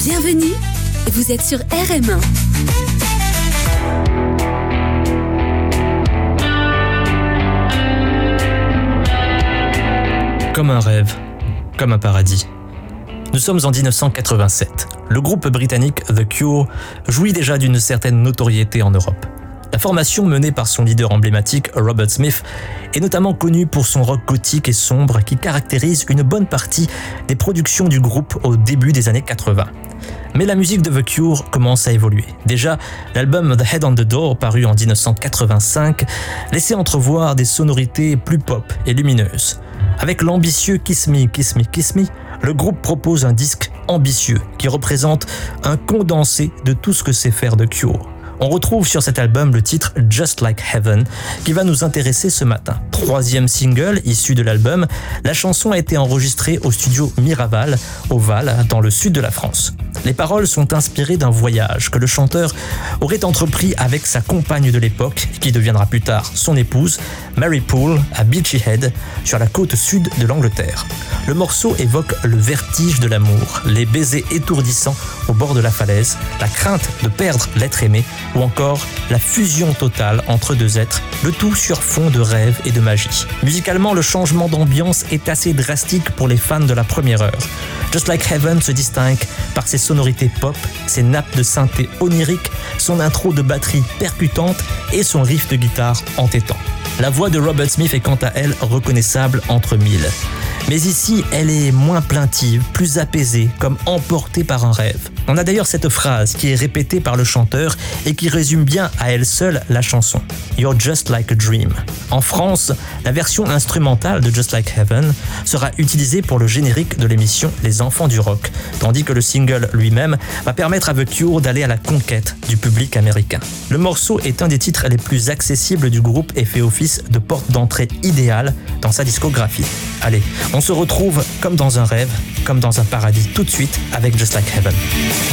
Bienvenue, vous êtes sur RM1. Comme un rêve, comme un paradis. Nous sommes en 1987. Le groupe britannique The Cure jouit déjà d'une certaine notoriété en Europe. La formation menée par son leader emblématique, Robert Smith, est notamment connue pour son rock gothique et sombre qui caractérise une bonne partie des productions du groupe au début des années 80. Mais la musique de The Cure commence à évoluer. Déjà, l'album The Head on the Door, paru en 1985, laissait entrevoir des sonorités plus pop et lumineuses. Avec l'ambitieux Kiss Me, Kiss Me, Kiss Me, le groupe propose un disque ambitieux qui représente un condensé de tout ce que sait faire The Cure. On retrouve sur cet album le titre Just Like Heaven qui va nous intéresser ce matin. Troisième single issu de l'album, la chanson a été enregistrée au studio Miraval, au Val, dans le sud de la France. Les paroles sont inspirées d'un voyage que le chanteur aurait entrepris avec sa compagne de l'époque, qui deviendra plus tard son épouse, Mary Poole, à Beachy Head, sur la côte sud de l'Angleterre. Le morceau évoque le vertige de l'amour, les baisers étourdissants au bord de la falaise, la crainte de perdre l'être aimé, ou encore la fusion totale entre deux êtres, le tout sur fond de rêve et de magie. Musicalement, le changement d'ambiance est assez drastique pour les fans de la première heure. Just Like Heaven se distingue par ses sonorités pop, ses nappes de synthé oniriques, son intro de batterie percutante et son riff de guitare entêtant. La voix de Robert Smith est quant à elle reconnaissable entre mille. Mais ici, elle est moins plaintive, plus apaisée, comme emportée par un rêve. On a d'ailleurs cette phrase qui est répétée par le chanteur et qui résume bien à elle seule la chanson. You're just like a dream. En France, la version instrumentale de Just Like Heaven sera utilisée pour le générique de l'émission Les Enfants du Rock, tandis que le single lui-même va permettre à The Cure d'aller à la conquête du public américain. Le morceau est un des titres les plus accessibles du groupe et fait office de porte d'entrée idéale dans sa discographie. Allez, on se retrouve comme dans un rêve, comme dans un paradis tout de suite avec Just Like Heaven.